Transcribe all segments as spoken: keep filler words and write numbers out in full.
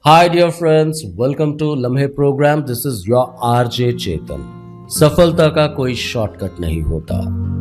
Hi dear friends, welcome to लम्हे programme. This is your R J चेतन. सफलता का कोई शॉर्टकट नहीं होता.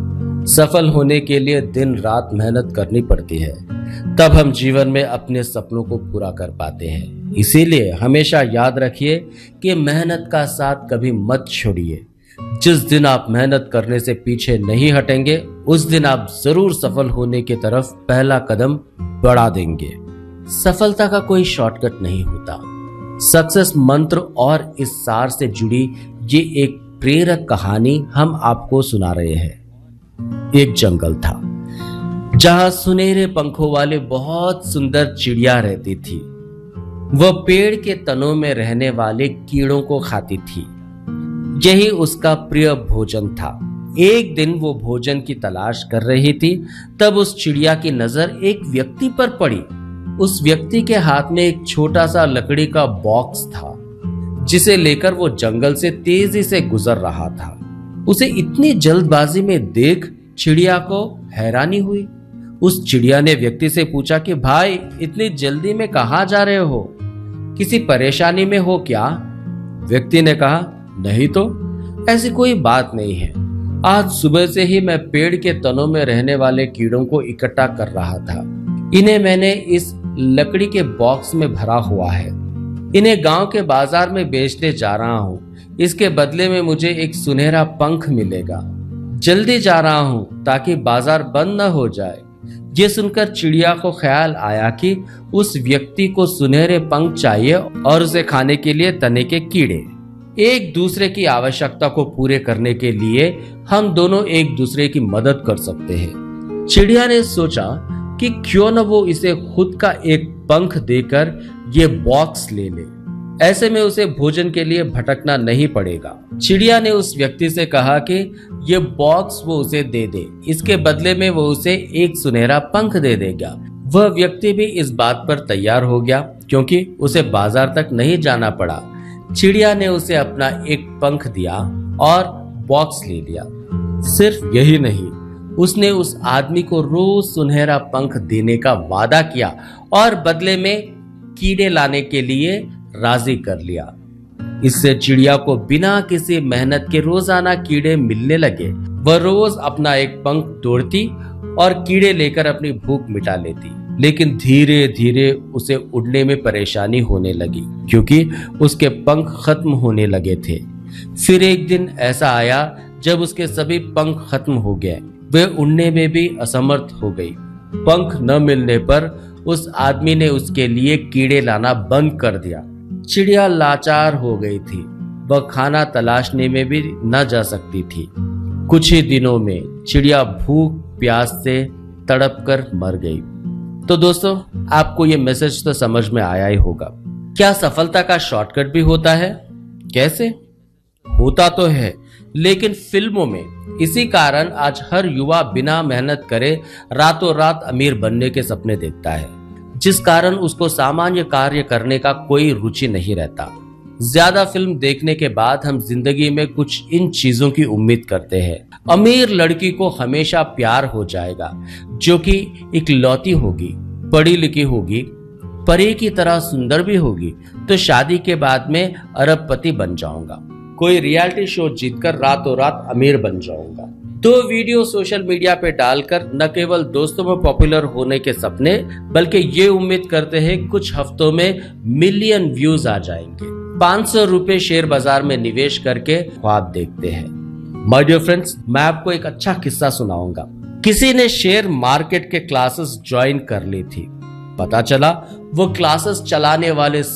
सफल होने के लिए दिन रात मेहनत करनी पड़ती है, तब हम जीवन में अपने सपनों को पूरा कर पाते हैं. इसीलिए हमेशा याद रखिए कि मेहनत का साथ कभी मत छोड़िए. जिस दिन आप मेहनत करने से पीछे नहीं हटेंगे, उस दिन आप जरूर सफल होने की तरफ पहला कदम बढ़ा देंगे. सफलता का कोई शॉर्टकट नहीं होता. सक्सेस मंत्र और इस सार से जुड़ी ये एक प्रेरक कहानी हम आपको सुना रहे हैं. एक जंगल था जहां सुनहरे पंखों वाले बहुत सुंदर चिड़िया रहती थी. वह पेड़ के तनों में रहने वाले कीड़ों को खाती थी. यही उसका प्रिय भोजन था. एक दिन वो भोजन की तलाश कर रही थी, तब उस चिड़िया की नजर एक व्यक्ति पर पड़ी. उस व्यक्ति के हाथ में एक छोटा सा लकड़ी का बॉक्स था, जिसे लेकर वो जंगल से तेजी से गुजर रहा था. उसे इतनी जल्दबाजी में देख चिड़िया को हैरानी हुई. उस चिड़िया ने व्यक्ति से पूछा कि भाई, इतनी जल्दी में कहाँ जा रहे हो? किसी परेशानी में हो क्या? व्यक्ति ने कहा, नहीं तो, ऐसी कोई बात नहीं है. आज सुबह से ही मैं पेड़ के तनों में रहने वाले कीड़ों को इकट्ठा कर रहा था. इन्हें मैंने इस लकड़ी के बॉक्स में भरा हुआ है. इन्हें गांव के बाजार में बेचने जा रहा हूं. इसके बदले में मुझे एक सुनहरा पंख मिलेगा. जल्दी जा रहा हूं ताकि बाजार बंद न हो जाए. ये सुनकर चिड़िया को ख्याल आया कि उस व्यक्ति को सुनहरे पंख चाहिए और उसे खाने के लिए तने के कीड़े. एक दूसरे की आवश्यकता को पूरे करने के लिए हम दोनों एक दूसरे की मदद कर सकते हैं. चिड़िया ने सोचा कि क्यों न वो इसे खुद का एक पंख देकर ये बॉक्स ले ले. ऐसे में उसे भोजन के लिए भटकना नहीं पड़ेगा. चिड़िया ने उस व्यक्ति से कहा कि ये बॉक्स वो उसे दे दे. इसके बदले में वो उसे एक सुनहरा पंख दे देगा. वह व्यक्ति भी इस बात पर तैयार हो गया, क्योंकि उसे बाजार तक नहीं जाना पड़ा. चिड़िया ने उसे अपना एक पंख दिया और बॉक्स ले लिया. सिर्फ यही नहीं, उसने उस आदमी को रोज सुनहरा पंख देने का वादा किया और बदले में कीड़े लाने के लिए राजी कर लिया. इससे चिड़िया को बिना किसी मेहनत के रोजाना कीड़े मिलने लगे. वह रोज अपना एक पंख तोड़ती और कीड़े लेकर अपनी भूख मिटा लेती. लेकिन धीरे धीरे उसे उड़ने में परेशानी होने लगी, क्योंकि उसके पंख खत्म होने लगे थे. फिर एक दिन ऐसा आया जब उसके सभी पंख खत्म हो गए. वह उड़ने में भी असमर्थ हो गई. पंख न मिलने पर उस आदमी ने उसके लिए कीड़े लाना बंद कर दिया. चिड़िया लाचार हो गई थी. वह खाना तलाशने में भी न जा सकती थी. कुछ ही दिनों में चिड़िया भूख प्यास से तड़प कर मर गई. तो दोस्तों, आपको ये मैसेज तो समझ में आया ही होगा. क्या सफलता का शॉर्टकट भी होता है? कैसे? होता तो है, लेकिन फिल्मों में. इसी कारण आज हर युवा बिना मेहनत करे रातों रात अमीर बनने के सपने देखता है, जिस कारण उसको सामान्य कार्य करने का कोई रुचि नहीं रहता. ज्यादा फिल्म देखने के बाद हम जिंदगी में कुछ इन चीजों की उम्मीद करते हैं. अमीर लड़की को हमेशा प्यार हो जाएगा, जो कि इकलौती होगी, पढ़ी लिखी होगी, परी की तरह सुंदर भी होगी, तो शादी के बाद में अरबपति बन जाऊंगा. कोई रियलिटी शो जीतकर रातों रात अमीर बन जाऊंगा. दो वीडियो सोशल मीडिया पे डालकर न केवल दोस्तों में पॉपुलर होने के सपने, बल्कि ये उम्मीद करते हैं कुछ हफ्तों में मिलियन व्यूज आ जाएंगे. पाँच सौ रुपए शेयर बाजार में निवेश करके ख्वाब देखते हैं. माय डियर फ्रेंड्स, मैं आपको एक अच्छा किस्सा सुनाऊंगा. किसी ने शेयर मार्केट के क्लासेस ज्वाइन कर ली थी. पता चला वो क्लासेस चलाने वाले